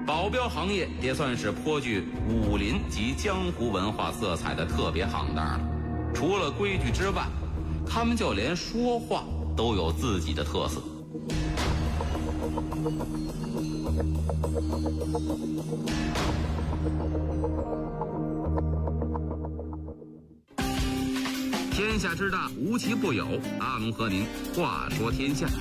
保镖行业也算是颇具武林及江湖文化色彩的特别行当了。除了规矩之外，他们就连说话都有自己的特色。天下之大，无奇不有。阿龙和您话说天下。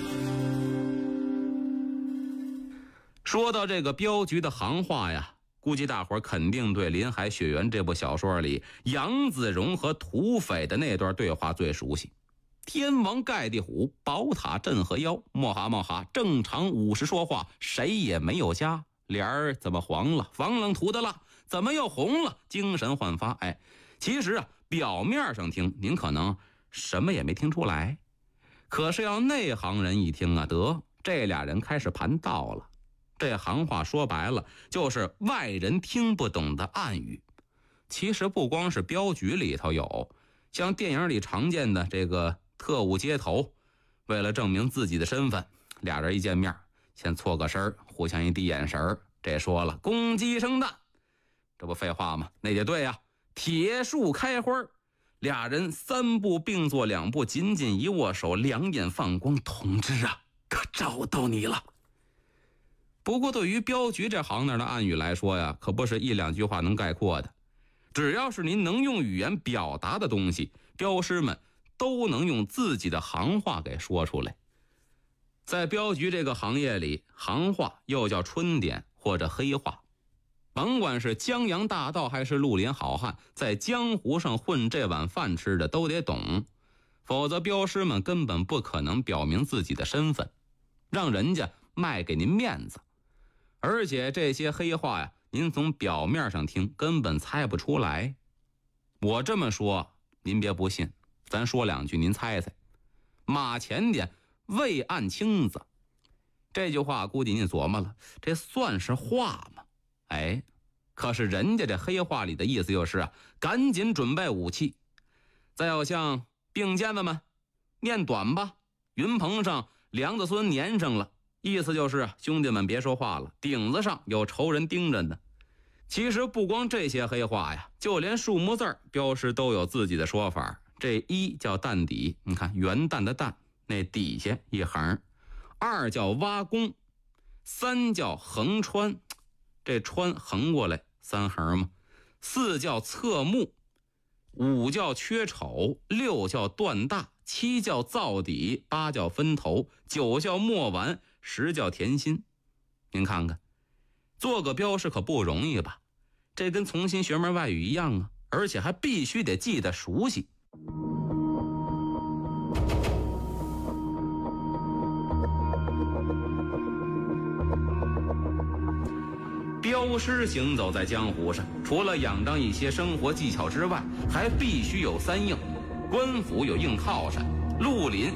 说到这个镖局的行话呀，估计大伙儿肯定对《林海雪原》这部小说里杨子荣和土匪的那段对话最熟悉。天王盖地虎，宝塔镇河妖，莫哈，正常武士说话，谁也没有加。脸儿怎么黄了？防冷涂的辣，怎么又红了？精神焕发。其实表面上听您可能什么也没听出来，可是要内行人一听得这俩人开始盘道了。这行话说白了就是外人听不懂的暗语。其实不光是镖局里头有，像电影里常见的这个特务接头，为了证明自己的身份，俩人一见面先错个身，互相一滴眼神，这说了公鸡生蛋，这不废话吗？那也对呀。铁树开花，俩人三步并作两步，紧紧一握手，两眼放光。同志啊，可找到你了。不过对于镖局这行当的暗语来说呀，可不是一两句话能概括的。只要是您能用语言表达的东西，镖师们都能用自己的行话给说出来。在镖局这个行业里，行话又叫春点或者黑话。甭管是江洋大盗还是绿林好汉，在江湖上混这碗饭吃的都得懂，否则镖师们根本不可能表明自己的身份，让人家卖给您面子。而且这些黑话呀，您从表面上听根本猜不出来。我这么说您别不信，咱说两句您猜猜。马前点未按青子，这句话估计您琢磨了，这算是话吗？可是人家这黑话里的意思就是赶紧准备武器。再有像并肩子们念短吧，云棚上梁子孙粘上了，意思就是兄弟们别说话了，顶子上有仇人盯着呢。其实不光这些黑话呀，就连数目字镖师都有自己的说法。这一叫蛋底，你看元旦的蛋，那底下一横；二叫挖弓；三叫横穿，这穿横过来三横嘛；四叫侧目；五叫缺丑；六叫断大；七叫造底；八叫分头；九叫末完；十叫填心。您看看，做个镖师可不容易吧？这跟重新学门外语一样啊，而且还必须得记得熟悉。镖师行走在江湖上，除了仰仗一些生活技巧之外，还必须有三硬。官府有硬靠山，绿林